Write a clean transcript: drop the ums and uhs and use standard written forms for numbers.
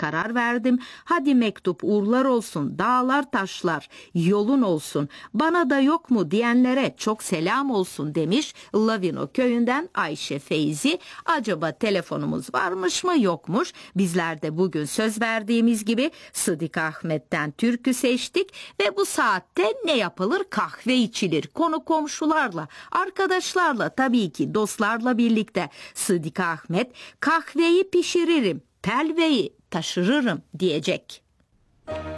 karar verdim. Hadi mektup uğurlar olsun, dağlar taşlar yolun olsun, bana da yok mu diyenlere çok selam olsun demiş Lavino köyünden Ayşe Feyzi. Acaba telefonumuz varmış mı yokmuş? Bizler de bugün söz verdiğimiz gibi Sıdık Ahmet'ten türkü seçtik ve bu saatte ne yapılır? Kahve içilir. Konu komşularla, arkadaşlarla, tabii ki dostlarla birlikte Sıdık Ahmet kahveyi pişiririm, telveyi taşırırım diyecek.